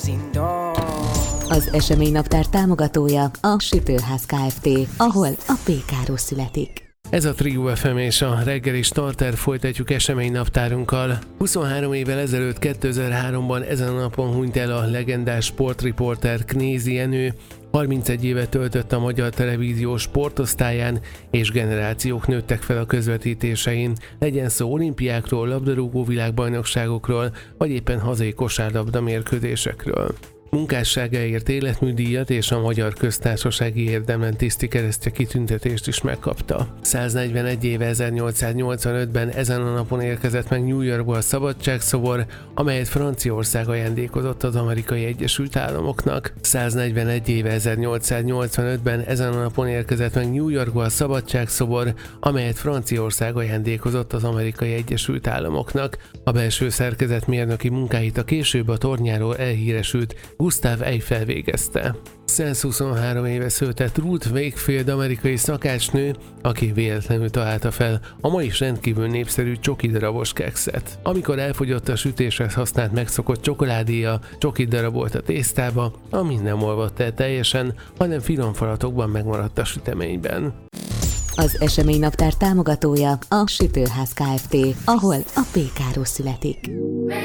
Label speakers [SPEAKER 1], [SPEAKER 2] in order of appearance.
[SPEAKER 1] Az eseménynaptár támogatója a Sütőház Kft., ahol a pékáról születik.
[SPEAKER 2] Ez a Trio FM és a reggeli starter, folytatjuk eseménynaptárunkkal. 23 évvel ezelőtt 2003-ban ezen a napon hunyt el a legendás sportriporter Knézi Jenő. 31 évet töltött a Magyar Televízió sportosztályán, és generációk nőttek fel a közvetítésein. Legyen szó olimpiákról, labdarúgó világbajnokságokról, vagy éppen hazai kosárlabda mérkőzésekről. Munkásságáért életműdíjat és a Magyar Köztársasági Érdemlen Tiszti Keresztje kitüntetést is megkapta. 141 éve 1885-ben ezen a napon érkezett meg New Yorkba a Szabadságszobor, amelyet Franciaország ajándékozott az Amerikai Egyesült Államoknak. 141 éve 1885-ben ezen a napon érkezett meg New Yorkba a Szabadságszobor, amelyet Franciaország ajándékozott az Amerikai Egyesült Államoknak. A belső szerkezet mérnöki munkáit a később a tornyáról elhíresült Gustav Eiffel végezte. 123 éve született Ruth Wakefield amerikai szakácsnő, aki véletlenül találta fel a ma is rendkívül népszerű csokidarabos kekszet. Amikor elfogyott a sütéshez használt megszokott csokoládéja, csokit darabolt a tésztába, ami nem olvadt el teljesen, hanem finom falatokban megmaradt a süteményben.
[SPEAKER 1] Az eseménynaptár támogatója a Sütőház Kft., ahol a pékáról születik.